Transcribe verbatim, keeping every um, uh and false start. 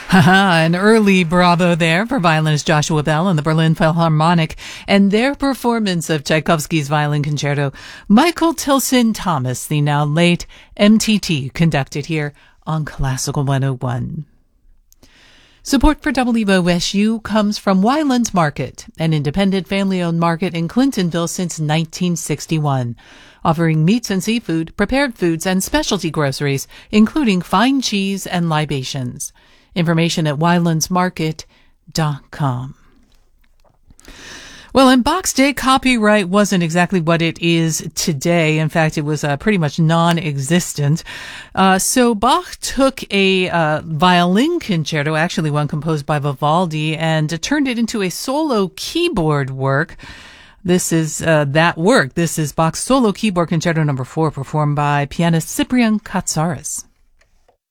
Haha, an early bravo there for violinist Joshua Bell and the Berlin Philharmonic and their performance of Tchaikovsky's Violin Concerto. Michael Tilson Thomas, the now late M T T, conducted here on Classical one oh one. Support for W O S U comes from Wylands Market, an independent family-owned market in Clintonville since nineteen sixty-one, offering meats and seafood, prepared foods, and specialty groceries, including fine cheese and libations. Information at wylands market dot com. Well, in Bach's day, copyright wasn't exactly what it is today. In fact, it was uh, pretty much non-existent. Uh, so Bach took a uh, violin concerto, actually one composed by Vivaldi, and uh, turned it into a solo keyboard work. This is uh, that work. This is Bach's solo keyboard concerto number four, performed by pianist Cyprian Katsaris.